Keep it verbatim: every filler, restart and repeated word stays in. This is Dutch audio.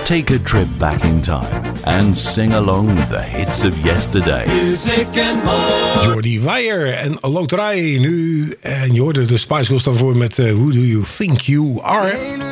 Take a trip back in time and sing along with the hits of yesterday. Music and more. Jordi Weijer en Loterij nu. En je hoorde de Spice Girls daarvoor met uh, Who Do You Think You Are?